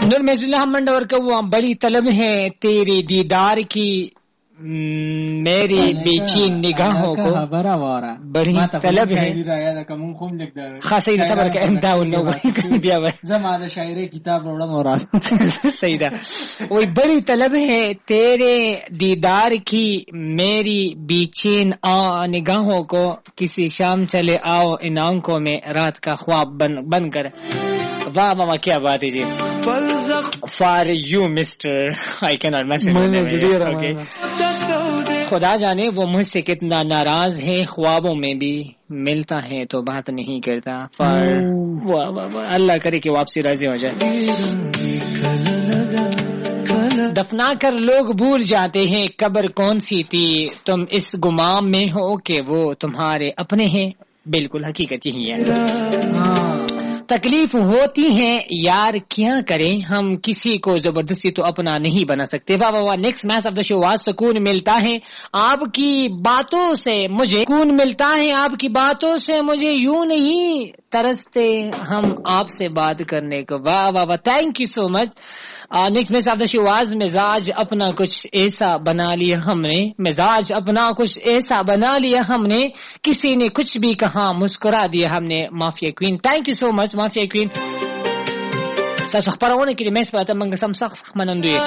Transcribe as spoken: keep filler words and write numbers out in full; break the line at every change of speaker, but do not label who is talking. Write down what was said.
نور محض اللہ منڈور کا وہ بڑی طلب ہے تیرے دیدار کی میری بیچی نگاہوں کو بڑی طلب ہے خاصی صبر کا امدا بیا
زمانہ شاعری کتاب روڑا مورا
صحیح دا وہی بڑی طلب ہے تیرے دیدار کی میری بیچین آ نگاہوں کو کسی شام چلے آؤ ان آنکھوں میں رات کا خواب بن بن کر. واہ ماما کیا بات ہے جی. For you mister I can not mention. خدا جانے وہ مجھ سے کتنا ناراض ہے خوابوں میں بھی ملتا ہے تو بات نہیں کرتا. فار اللہ کرے کہ واپسی راضی ہو جائے. دفنا کر لوگ بھول جاتے ہیں قبر کون سی تھی تم اس گمان میں ہو کہ وہ تمہارے اپنے ہیں. بالکل حقیقت یہی ہے. تکلیف ہوتی ہے یار کیا کریں ہم کسی کو زبردستی تو اپنا نہیں بنا سکتے. واہ واہ واہ. Next match of the show was سکون ملتا ہے آپ کی باتوں سے مجھے سکون ملتا ہے آپ کی باتوں سے مجھے یوں نہیں ترستے ہم آپ سے بات کرنے کو. واہ واہ واہ. Thank you so much. Next match of the show was مزاج اپنا کچھ ایسا بنا لیا ہم نے مزاج اپنا کچھ ایسا بنا لیا ہم نے کسی نے کچھ بھی کہا مسکرا دیا ہم نے. Mafia کوین thank you so much mafia کوین. ساسو خبرونه کې د مېس په اته منګه سم سخت منندوی